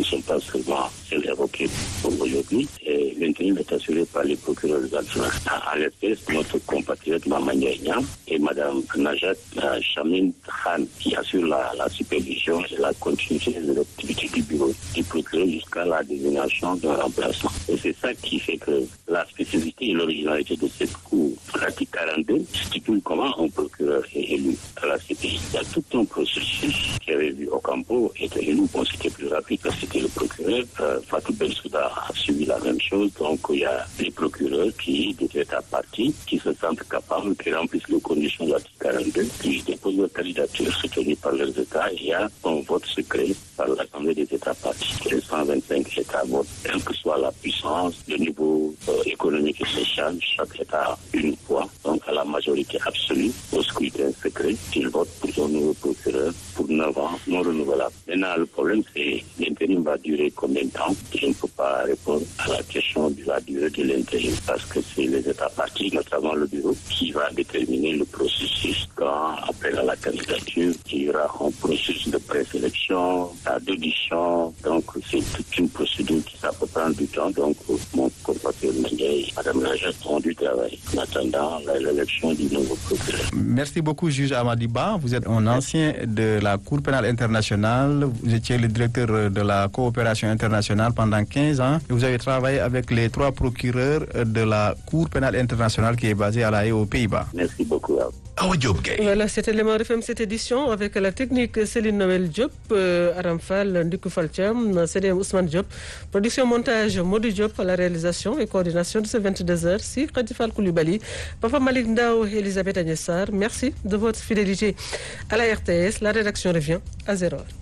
sont pas seulement celles évoquées pour aujourd'hui. Et l'intérim est assuré par les procureurs adjoints. À l'espèce, notre compatriote Maman Niaïna et Mme Najat Chamin Khan qui assure la supervision et la continuité de l'activité du bureau du procureur jusqu'à la désignation d'un remplaçant. Et c'est ça qui fait que la spécificité et l'originalité de cette cour, l'article 42, stipule comment un procureur est élu à la CPI. Il y a tout un processus qui avait vu Ocampo être élu. Bon, c'était plus rapide parce que c'était le procureur. Fatou Bensouda a suivi la même chose. Donc, il y a les procureurs qui, des États partis, qui se sentent capables, qui remplissent les conditions de l'article 42, qui déposent leur candidature soutenue par leurs États. Il y a un vote secret par l'Assemblée des États partis. Les 125 États votent, quelle que soit la puissance, le niveau économique et social, chaque État une fois, donc à la majorité absolue, au scrutin secret, ils votent pour un nouveau procureur pour 9 ans, non renouvelable. Maintenant, le problème, c'est l'intérim va durer combien de temps? Je ne peux pas répondre à la question de la durée de l'intérim parce que c'est les États partis, notamment le bureau, qui va déterminer le processus. Quand, après la candidature, il y aura un processus de présélection, d'audition. Donc, c'est toute une procédure qui ça peut prendre du temps. Donc, mon compatriote Mendiaye et Mme Najat ont du travail en attendant l'élection du nouveau procureur. Merci beaucoup, juge Amadiba. Vous êtes un ancien de la Cour pénale internationale. Vous étiez le directeur de la coopération internationale pendant 15 ans. Vous avez travaillé avec les 3 procureurs de la Cour pénale internationale qui est basée à La Haye, aux Pays-Bas. Merci beaucoup. Voilà, c'était le RFM cette édition avec la technique Céline Noël Diop, Aram Fall, Ndikou Faltiam, CDM Ousmane Diop, production montage Modi Diop à la réalisation et coordination de ce 22h, si Khadifal Koulibaly, Papa Malik Ndao et Elisabeth Agnessar. Merci de votre fidélité à la RTS. La rédaction revient à 0h.